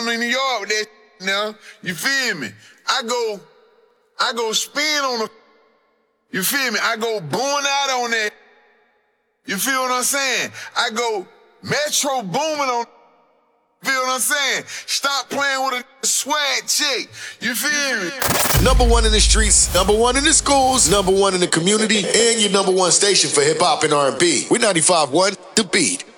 in New York with that now. You feel me? I go spin on the. You feel me? I go boom out on that. You feel what I'm saying? I go Metro booming on. Feel what I'm saying? Stop playing with a swag chick. You feel me? #1 in the streets, #1 in the schools, #1 in the community, and your #1 station for hip hop and R&B. We're 95.1 The Beat.